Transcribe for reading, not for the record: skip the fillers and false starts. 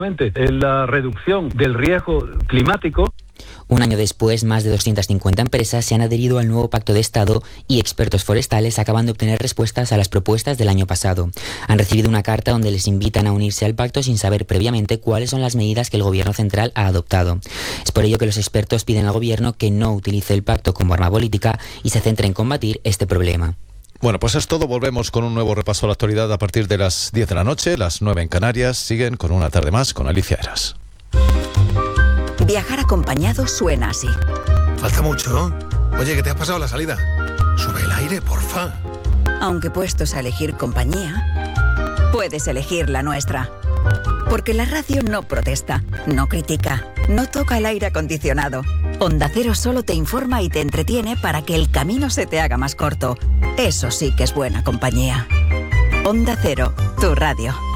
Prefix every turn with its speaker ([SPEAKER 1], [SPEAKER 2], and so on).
[SPEAKER 1] En la reducción del riesgo climático.
[SPEAKER 2] Un año después, más de 250 empresas se han adherido al nuevo Pacto de Estado y expertos forestales acaban de obtener respuestas a las propuestas del año pasado. Han recibido una carta donde les invitan a unirse al pacto sin saber previamente cuáles son las medidas que el gobierno central ha adoptado. Es por ello que los expertos piden al gobierno que no utilice el pacto como arma política y se centre en combatir este problema.
[SPEAKER 3] Bueno, pues es todo. Volvemos con un nuevo repaso a la actualidad a partir de las 10 de la noche, las 9 en Canarias. Siguen con Una tarde más con Alicia Eras.
[SPEAKER 4] Viajar acompañado suena así.
[SPEAKER 5] Falta mucho. Oye, ¿qué te has pasado la salida? Sube el aire, porfa.
[SPEAKER 4] Aunque puestos a elegir compañía, puedes elegir la nuestra. Porque la radio no protesta, no critica, no toca el aire acondicionado. Onda Cero solo te informa y te entretiene para que el camino se te haga más corto. Eso sí que es buena compañía. Onda Cero, tu radio.